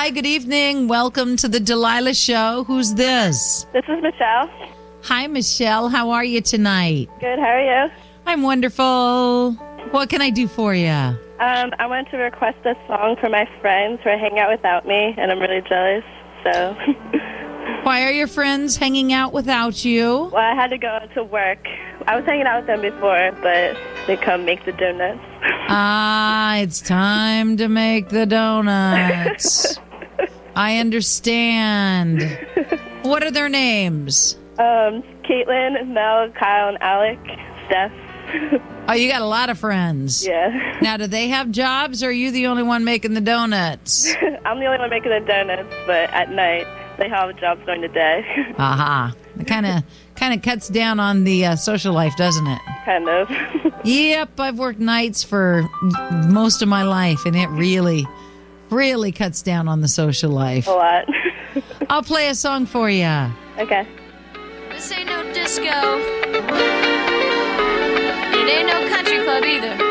Hi, good evening. Welcome to the Delilah Show. Who's this? This is Michelle. Hi, Michelle. How are you tonight? Good, how are you? I'm wonderful. What can I do for you? I wanted to request a song for my friends who are hanging out without me, and I'm really jealous, so... Why are your friends hanging out without you? Well, I had to go to work. I was hanging out with them before, but they come make the donuts. It's time to make the donuts. I understand. What are their names? Caitlin, Mel, Kyle, and Alec, Steph. Oh, you got a lot of friends. Yeah. Now, do they have jobs, or are you the only one making the donuts? I'm the only one making the donuts, but at night they have jobs during the day. Aha. It kind of cuts down on the social life, doesn't it? Kind of. Yep, I've worked nights for most of my life, and it really, really cuts down on the social life. A lot. I'll play a song for you. Okay. This ain't no disco. It ain't no country club either.